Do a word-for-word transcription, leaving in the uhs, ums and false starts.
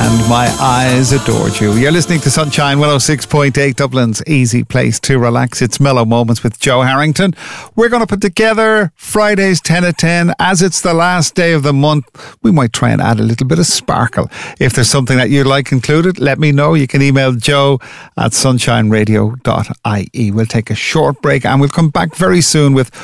and my eyes adored you. You're listening to Sunshine one oh six point eight, Dublin's easy place to relax. It's Mellow Moments with Joe Harrington. We're going to put together Friday's ten at ten. As it's the last day of the month, we might try and add a little bit of sparkle. If there's something that you'd like included, let me know. You can email joe at sunshine radio dot I E. We'll take a short break and we'll come back very soon with